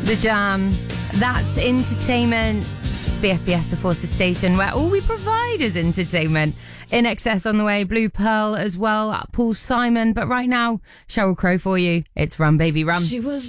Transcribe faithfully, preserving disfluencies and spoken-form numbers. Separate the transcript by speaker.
Speaker 1: The Jam. That's entertainment. It's B F B S, the Forces station, where all we provide is entertainment. In Excess on the way, Blue Pearl as well, Paul Simon. But right now, Sheryl Crow for you. It's Run Baby Run.
Speaker 2: She was